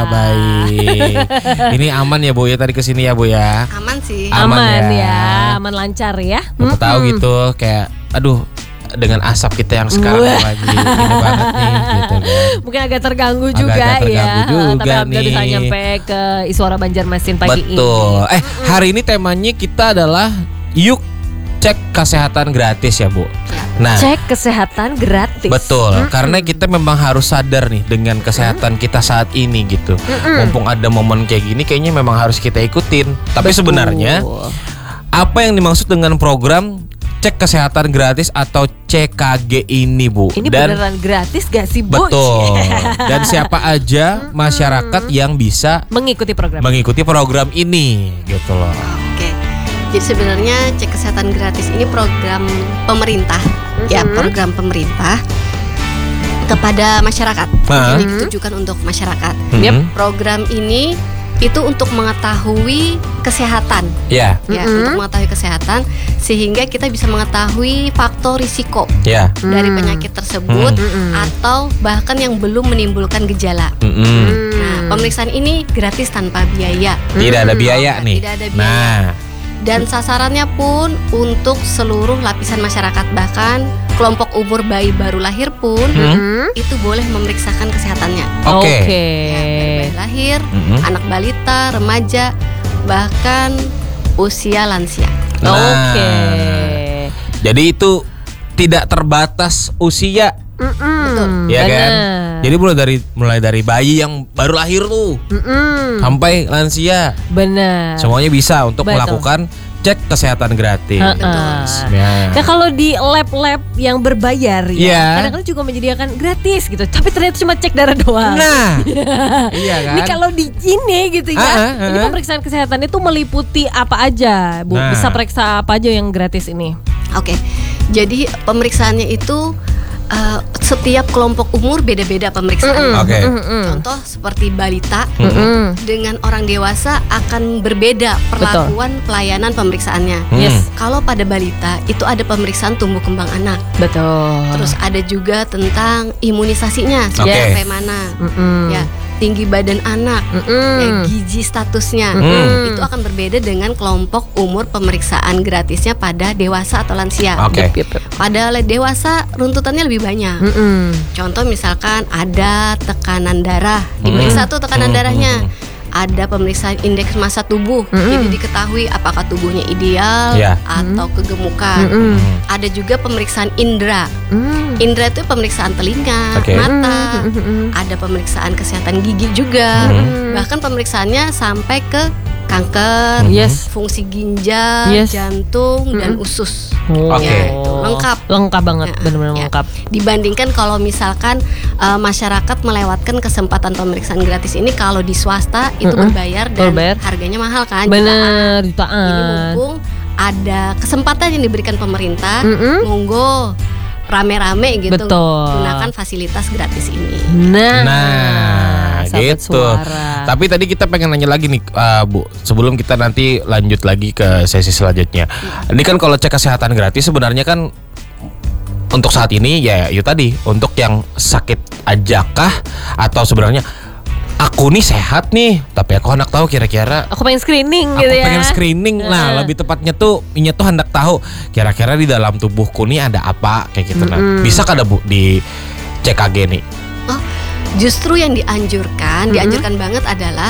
baik. Ini aman ya Bu ya tadi kesini ya Bu ya? Aman sih. Aman ya, aman lancar ya. Aku tahu gitu kayak aduh dengan asap kita yang sekarang lagi ini banget nih gitu kan. Mungkin agak terganggu juga Agak terganggu ya. juga Tapi alhamdulillah nih. bisa nyampe ke Iswara Banjarmasin pagi ini. Betul. Hari ini temanya kita adalah yuk cek kesehatan gratis ya Bu. Nah, Cek kesehatan gratis. betul, karena kita memang harus sadar nih dengan kesehatan kita saat ini gitu. Mumpung ada momen kayak gini, kayaknya memang harus kita ikutin. Tapi Betul. sebenarnya apa yang dimaksud dengan program cek kesehatan gratis atau CKG ini Bu? Ini beneran gratis gak sih Bu? Betul. Dan siapa aja masyarakat yang bisa Mengikuti program ini gitu loh. Oke. Jadi sebenarnya cek kesehatan gratis ini program pemerintah, ya program pemerintah kepada masyarakat. Jadi ditujukan untuk masyarakat. Program ini itu untuk mengetahui kesehatan, Ya, ya, untuk mengetahui kesehatan sehingga kita bisa mengetahui faktor risiko ya. dari penyakit tersebut atau bahkan yang belum menimbulkan gejala. Nah, pemeriksaan ini gratis tanpa biaya. Tidak ada biaya nih. Tidak ada biaya. Nah, Dan sasarannya pun untuk seluruh lapisan masyarakat, bahkan kelompok umur bayi baru lahir pun itu boleh memeriksakan kesehatannya. Oke. Ya, bayi lahir, anak balita, remaja, bahkan usia lansia. Nah, jadi itu tidak terbatas usia, Betul. ya kan? Jadi mulai dari bayi yang baru lahir tuh sampai lansia, Benar. semuanya bisa untuk Betul. melakukan cek kesehatan gratis. Nah, kalau di lab-lab yang berbayar Iya. ya, kadang-kadang juga menyediakan gratis gitu. Tapi ternyata cuma cek darah doang. Nah, iya kan? Ini kalau di sini gitu ya, ini pemeriksaan kesehatan itu meliputi apa aja, Bu? Nah. Bisa periksa apa aja yang gratis ini? Oke. Jadi pemeriksaannya itu setiap kelompok umur beda-beda pemeriksaan. Oke. Contoh seperti balita dengan orang dewasa akan berbeda perlakuan pelayanan pemeriksaannya. Yes. Kalau pada balita itu ada pemeriksaan tumbuh kembang anak. Betul. Terus ada juga tentang imunisasinya Oke. sampai mana. Ya, tinggi badan anak, ya, gizi statusnya. Itu akan berbeda dengan kelompok umur pemeriksaan gratisnya pada dewasa atau lansia. Oke. Pada dewasa runtutannya lebih banyak. Contoh misalkan ada tekanan darah, diperiksa tuh tekanan darahnya. Ada pemeriksaan indeks massa tubuh, jadi diketahui apakah tubuhnya ideal atau kegemukan. Ada juga pemeriksaan indera. Indera itu pemeriksaan telinga, mata. Ada pemeriksaan kesehatan gigi juga. Bahkan pemeriksaannya sampai ke kanker, fungsi ginjal, jantung, dan usus. Ya, itu lengkap banget, Ya, benar-benar ya. lengkap. Dibandingkan kalau misalkan masyarakat melewatkan kesempatan pemeriksaan gratis ini kalau di swasta itu berbayar dan harganya mahal kan, Bener, Ini jutaan. mumpung ada kesempatan yang diberikan pemerintah, monggo rame-rame gitu Betul. gunakan fasilitas gratis ini. Nah, Sahabat gitu. Suara. Tapi tadi kita pengen nanya lagi nih, Bu. Sebelum kita nanti lanjut lagi ke sesi selanjutnya. Ini kan kalau cek kesehatan gratis sebenarnya kan untuk saat ini ya itu tadi untuk yang sakit ajakah atau sebenarnya aku nih sehat nih, tapi aku hendak tahu kira-kira Aku pengen screening aku gitu ya. pengen screening. Nah, lebih tepatnya tuh ini tuh hendak tahu kira-kira di dalam tubuhku nih ada apa kayak gitu. Nah, bisa kada Bu di CKG nih? Oh, justru yang dianjurkan banget adalah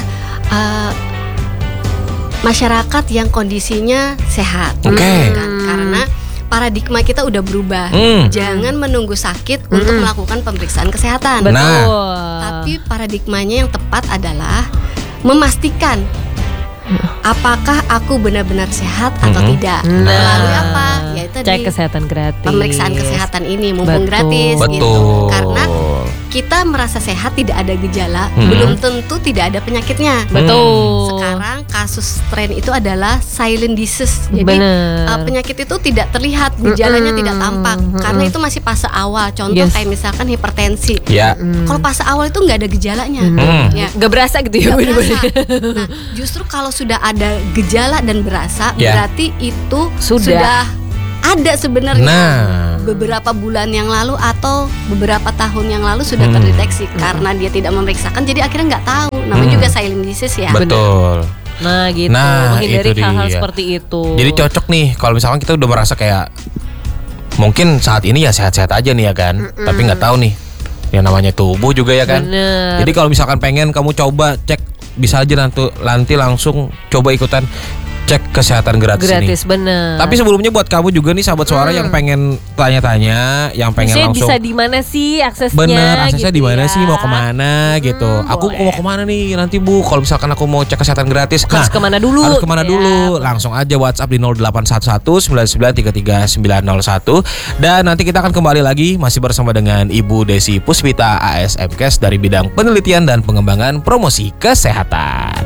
masyarakat yang kondisinya sehat. Oke. Kan? Karena paradigma kita udah berubah. Jangan menunggu sakit untuk melakukan pemeriksaan kesehatan. Betul. Tapi paradigmanya yang tepat adalah memastikan apakah aku benar-benar sehat atau tidak. Melalui apa? Yaitu Cek kesehatan gratis. pemeriksaan kesehatan ini mumpung Betul. gratis gitu. Betul. Karena kita merasa sehat tidak ada gejala, belum tentu tidak ada penyakitnya. Betul. Sekarang kasus tren itu adalah silent disease. Jadi Bener. penyakit itu tidak terlihat, gejalanya tidak tampak karena itu masih fase awal. Contoh kayak misalkan hipertensi. Ya. Kalau fase awal itu nggak ada gejalanya. Ya. Gak berasa gitu ya. Nggak berasa. Nah, justru kalau sudah ada gejala dan berasa, berarti itu sudah ada sebenarnya. Nah. Beberapa bulan yang lalu atau beberapa tahun yang lalu sudah terdeteksi karena dia tidak memeriksakan, jadi akhirnya nggak tahu. Namanya juga silent disease ya. Betul. Nah gitu, Nah, menghindari itu hal-hal dia. seperti itu. Jadi cocok nih kalau misalkan kita udah merasa kayak mungkin saat ini ya sehat-sehat aja nih ya kan. Tapi nggak tahu nih yang namanya tubuh juga ya kan. Bener. Jadi kalau misalkan pengen kamu coba cek, bisa aja nanti langsung coba ikutan cek kesehatan gratis ini. Gratis, bener. Tapi sebelumnya buat kamu juga nih sahabat suara yang pengen tanya-tanya, yang pengen Misalnya langsung bisa di mana sih aksesnya? bener aksesnya gitu di mana ya. sih, mau kemana gitu. Aku boleh. mau kemana nih nanti Bu? Kalau misalkan aku mau cek kesehatan gratis, Harus kemana dulu? Harus kemana Ya, dulu? bener. Langsung aja WhatsApp di 0811 9933 901. Dan nanti kita akan kembali lagi masih bersama dengan Ibu Desi Puspita ASMKes dari bidang penelitian dan pengembangan promosi kesehatan.